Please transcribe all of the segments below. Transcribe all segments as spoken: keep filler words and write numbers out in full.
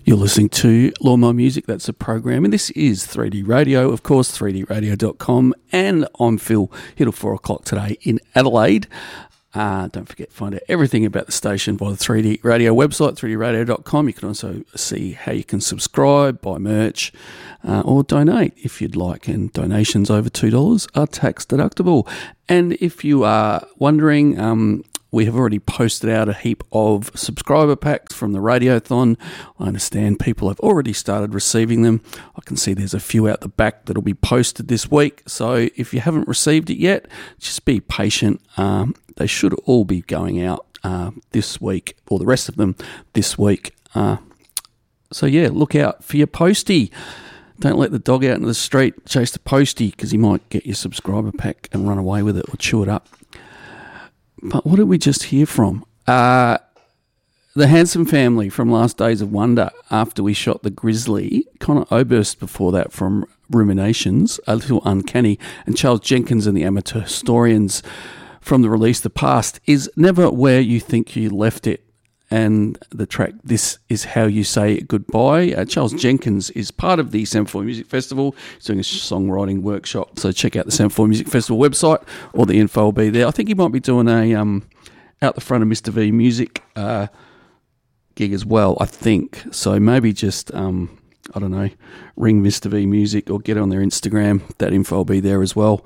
You're listening to Lawnmower Music, that's a program, and this is three D Radio, of course, three D radio dot com, and I'm Phil, here till four o'clock today in Adelaide. Uh, don't forget to find out everything about the station via the three D Radio website, three D radio dot com. You can also see how you can subscribe, buy merch, uh, or donate if you'd like, and donations over two dollars are tax deductible. And if you are wondering, um, we have already posted out a heap of subscriber packs from the Radiothon. I understand people have already started receiving them. I can see there's a few out the back that'll be posted this week. So if you haven't received it yet, just be patient. Um, they should all be going out uh, this week, or the rest of them this week. Uh, so yeah, look out for your postie. Don't let the dog out into the street chase the postie, because he might get your subscriber pack and run away with it or chew it up. But what did we just hear from? Uh, the Handsome family from Last Days of Wonder, after we shot the Grizzly. Connor Oberst before that from Ruminations, A Little Uncanny, and Charles Jenkins and the Amateur Historians from the release The Past is Never Where You Think You Left It. And the track This Is How You Say Goodbye. Uh, Charles Jenkins is part of the Semaphore Music Festival. He's doing a songwriting workshop. So check out the Semaphore Music Festival website. All the info will be there. I think he might be doing a um, out the front of Mister V Music uh, gig as well, I think. So maybe just, um, I don't know, ring Mister V Music or get on their Instagram. That info will be there as well.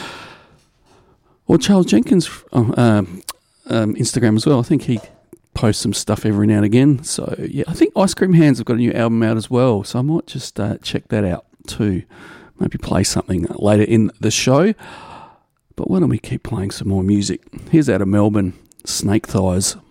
Or Charles Jenkins' uh, um, um, Instagram as well. I think he post some stuff every now and again. So yeah, I think Ice Cream Hands have got a new album out as well, so I might just uh, check that out too. Maybe play something later in the show. But why don't we keep playing some more music? Here's out of Melbourne, Snake Thighs.